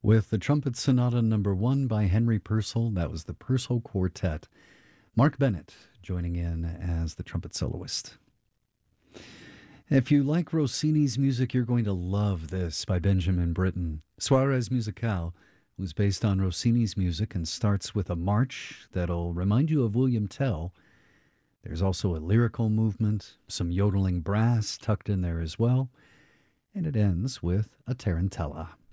With the Trumpet Sonata Number 1 by Henry Purcell. That was the Purcell Quartet. Mark Bennett joining in as the trumpet soloist. If you like Rossini's music, you're going to love this by Benjamin Britten. Soirées Musicales was based on Rossini's music and starts with a march that'll remind you of William Tell. There's also a lyrical movement, some yodeling brass tucked in there as well, and it ends with a tarantella.